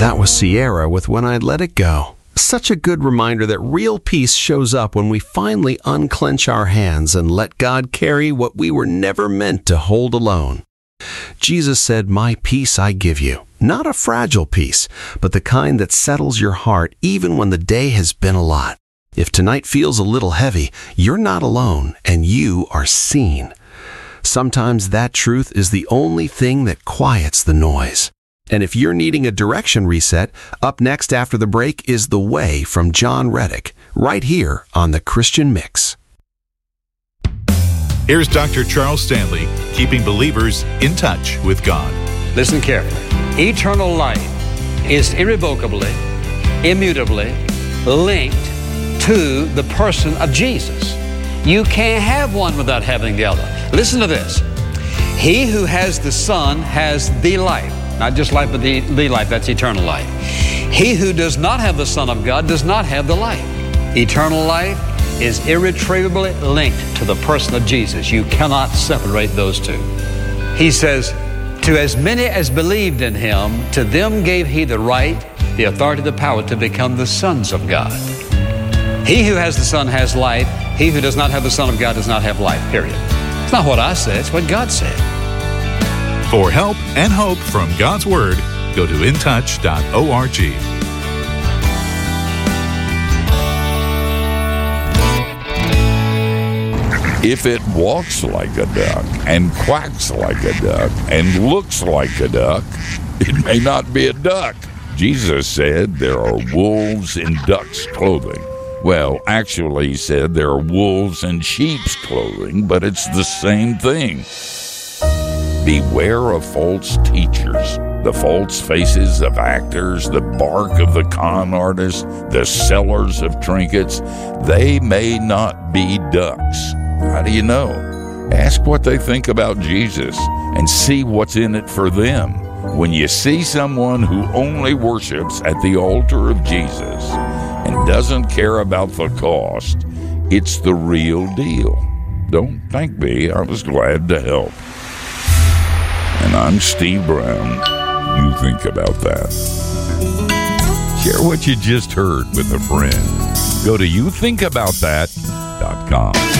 That was Sierra with When I Let It Go. Such a good reminder that real peace shows up when we finally unclench our hands and let God carry what we were never meant to hold alone. Jesus said, "My peace I give you." Not a fragile peace, but the kind that settles your heart even when the day has been a lot. If tonight feels a little heavy, you're not alone and you are seen. Sometimes that truth is the only thing that quiets the noise. And if you're needing a direction reset, up next after the break is The Way from John Reddick, right here on The Christian Mix. Here's Dr. Charles Stanley, keeping believers in touch with God. Listen carefully. Eternal life is irrevocably, immutably linked to the person of Jesus. You can't have one without having the other. Listen to this. He who has the Son has the life. Not just life, but the life. That's eternal life. He who does not have the Son of God does not have the life. Eternal life is irretrievably linked to the person of Jesus. You cannot separate those two. He says, "To as many as believed in Him, to them gave He the right, the authority, the power to become the sons of God." He who has the Son has life. He who does not have the Son of God does not have life, period. It's not what I said, it's what God said. For help and hope from God's Word, go to intouch.org. If it walks like a duck and quacks like a duck and looks like a duck, it may not be a duck. Jesus said there are wolves in ducks' clothing. Well, actually, he said there are wolves in sheep's clothing, but it's the same thing. Beware of false teachers, the false faces of actors, the bark of the con artists, the sellers of trinkets. They may not be ducks. How do you know? Ask what they think about Jesus and see what's in it for them. When you see someone who only worships at the altar of Jesus and doesn't care about the cost, it's the real deal. Don't thank me. I was glad to help. And I'm Steve Brown. You think about that. Share what you just heard with a friend. Go to youthinkaboutthat.com.